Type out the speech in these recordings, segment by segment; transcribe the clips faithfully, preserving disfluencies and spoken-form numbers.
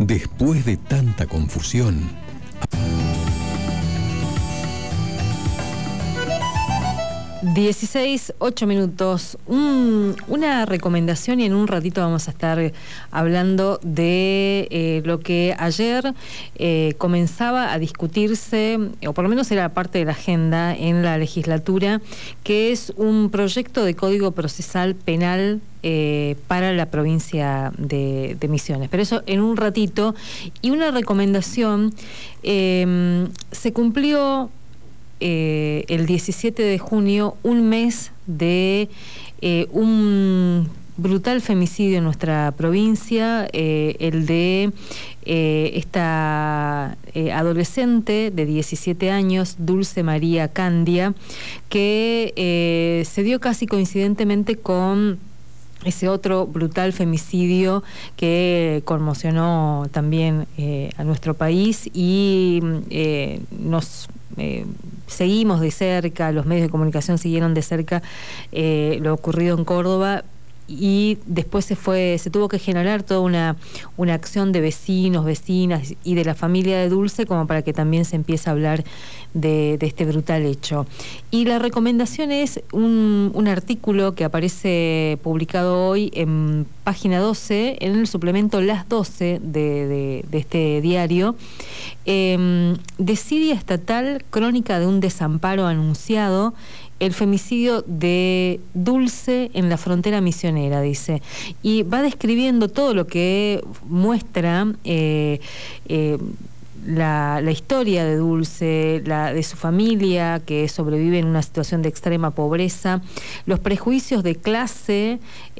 Después de tanta confusión. dieciséis, ocho minutos. Un, una recomendación, y en un ratito vamos a estar hablando de eh, lo que ayer eh, comenzaba a discutirse, o por lo menos era parte de la agenda en la legislatura, que es un proyecto de Código Procesal Penal eh, para la provincia de, de Misiones. Pero eso en un ratito. Y una recomendación, eh, se cumplió Eh, el diecisiete de junio, un mes de eh, un brutal femicidio en nuestra provincia, eh, el de eh, esta eh, adolescente de diecisiete años, Dulce María Candia, que eh, se dio casi coincidentemente con ese otro brutal femicidio que conmocionó también eh, a nuestro país, y eh, nos eh, seguimos de cerca, los medios de comunicación siguieron de cerca eh, lo ocurrido en Córdoba, y después se fue, se tuvo que generar toda una, una acción de vecinos, vecinas y de la familia de Dulce, como para que también se empiece a hablar de, de este brutal hecho. Y la recomendación es un, un artículo que aparece publicado hoy en página doce, en el suplemento Las doce de, de, de este diario. Eh, Desidia estatal, crónica de un desamparo anunciado. El femicidio de Dulce en la frontera misionera, dice. Y va describiendo todo lo que muestra eh, eh, la, la historia de Dulce, la de su familia, que sobrevive en una situación de extrema pobreza, los prejuicios de clase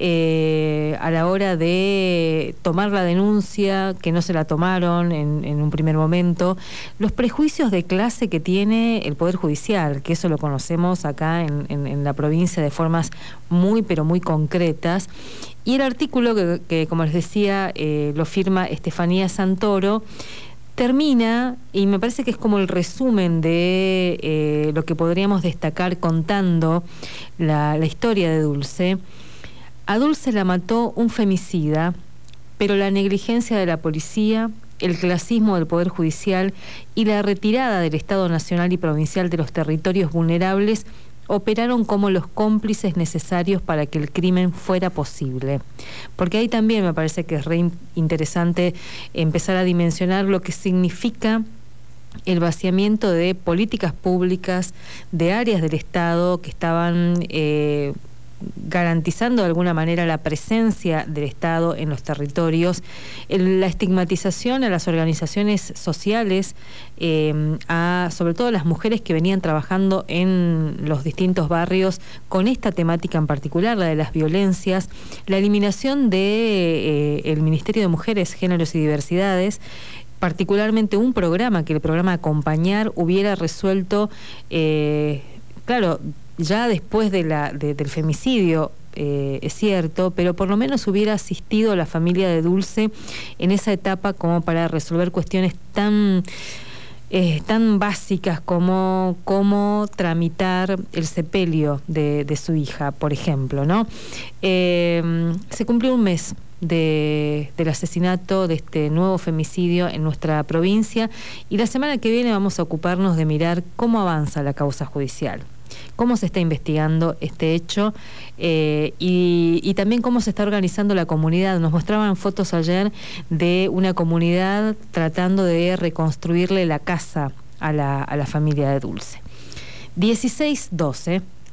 eh, a la hora de tomar la denuncia, que no se la tomaron en, en un primer momento, los prejuicios de clase que tiene el Poder Judicial, que eso lo conocemos acá en, en, en la provincia de formas muy, pero muy concretas. Y el artículo que, que como les decía, eh, lo firma Estefanía Santoro, termina, y me parece que es como el resumen de eh, lo que podríamos destacar contando la, la historia de Dulce. A Dulce la mató un femicida, pero la negligencia de la policía, el clasismo del Poder Judicial y la retirada del Estado Nacional y Provincial de los territorios vulnerables operaron como los cómplices necesarios para que el crimen fuera posible. Porque ahí también me parece que es re interesante empezar a dimensionar lo que significa el vaciamiento de políticas públicas, de áreas del Estado que estaban eh, garantizando de alguna manera la presencia del Estado en los territorios, el, la estigmatización a las organizaciones sociales, eh, a sobre todo a las mujeres que venían trabajando en los distintos barrios con esta temática en particular, la de las violencias, la eliminación de eh, el Ministerio de Mujeres, Géneros y Diversidades, particularmente un programa, que el programa Acompañar hubiera resuelto, eh, claro, ya después de la, de, del femicidio, eh, es cierto, pero por lo menos hubiera asistido a la familia de Dulce en esa etapa como para resolver cuestiones tan, eh, tan básicas como cómo tramitar el sepelio de, de su hija, por ejemplo, ¿no? Eh, se cumplió un mes De, del asesinato, de este nuevo femicidio en nuestra provincia, y la semana que viene vamos a ocuparnos de mirar cómo avanza la causa judicial, cómo se está investigando este hecho, eh, y, y también cómo se está organizando la comunidad. Nos mostraban fotos ayer de una comunidad tratando de reconstruirle la casa a la, a la familia de Dulce. dieciséis doce